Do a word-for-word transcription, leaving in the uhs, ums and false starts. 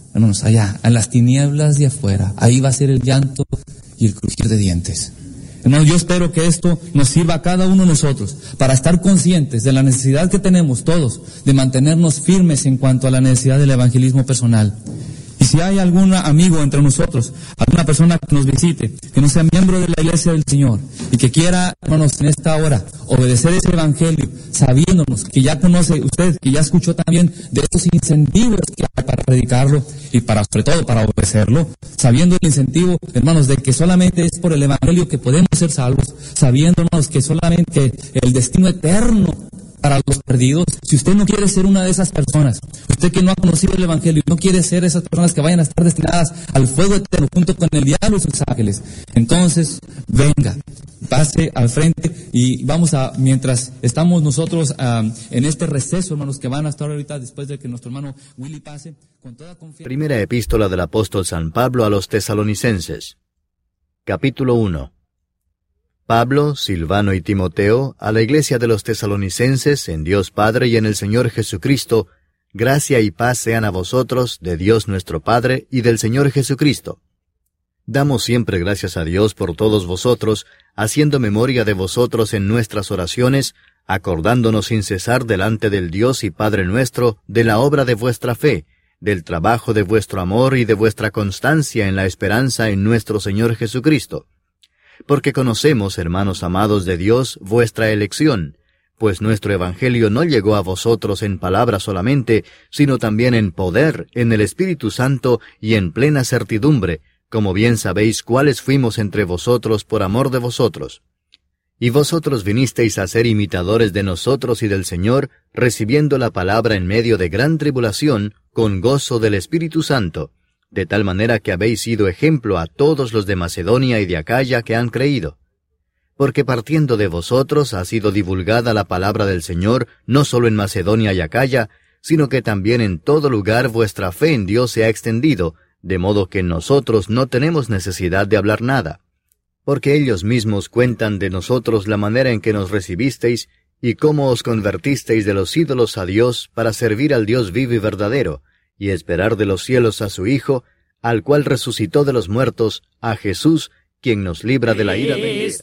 hermanos, allá, en las tinieblas de afuera, ahí va a ser el llanto y el crujir de dientes. Hermanos, yo espero que esto nos sirva a cada uno de nosotros para estar conscientes de la necesidad que tenemos todos de mantenernos firmes en cuanto a la necesidad del evangelismo personal. Y si hay algún amigo entre nosotros, alguna persona que nos visite, que no sea miembro de la Iglesia del Señor y que quiera, hermanos, en esta hora obedecer ese evangelio, sabiéndonos que ya conoce usted, que ya escuchó también de estos incentivos que hay para predicarlo y para, sobre todo, para obedecerlo, sabiendo el incentivo, hermanos, de que solamente es por el evangelio que podemos ser salvos, sabiendo, hermanos, que solamente el destino eterno para los perdidos. Si usted no quiere ser una de esas personas, usted que no ha conocido el evangelio, no quiere ser esas personas que vayan a estar destinadas al fuego eterno junto con el diablo y sus ángeles, entonces venga, pase al frente y vamos a, mientras estamos nosotros um, en este receso, hermanos, que van a estar ahorita después de que nuestro hermano Willy pase, con toda confianza. Primera epístola del apóstol San Pablo a los tesalonicenses, capítulo uno. Pablo, Silvano y Timoteo, a la iglesia de los tesalonicenses, en Dios Padre y en el Señor Jesucristo, gracia y paz sean a vosotros, de Dios nuestro Padre y del Señor Jesucristo. Damos siempre gracias a Dios por todos vosotros, haciendo memoria de vosotros en nuestras oraciones, acordándonos sin cesar delante del Dios y Padre nuestro, de la obra de vuestra fe, del trabajo de vuestro amor y de vuestra constancia en la esperanza en nuestro Señor Jesucristo. Porque conocemos, hermanos amados de Dios, vuestra elección, pues nuestro Evangelio no llegó a vosotros en palabra solamente, sino también en poder, en el Espíritu Santo y en plena certidumbre, como bien sabéis cuáles fuimos entre vosotros por amor de vosotros. Y vosotros vinisteis a ser imitadores de nosotros y del Señor, recibiendo la palabra en medio de gran tribulación, con gozo del Espíritu Santo, de tal manera que habéis sido ejemplo a todos los de Macedonia y de Acaya que han creído. Porque partiendo de vosotros ha sido divulgada la palabra del Señor, no solo en Macedonia y Acaya, sino que también en todo lugar vuestra fe en Dios se ha extendido, de modo que nosotros no tenemos necesidad de hablar nada. Porque ellos mismos cuentan de nosotros la manera en que nos recibisteis, y cómo os convertisteis de los ídolos a Dios para servir al Dios vivo y verdadero, y esperar de los cielos a su Hijo, al cual resucitó de los muertos, a Jesús, quien nos libra de la ira venidera.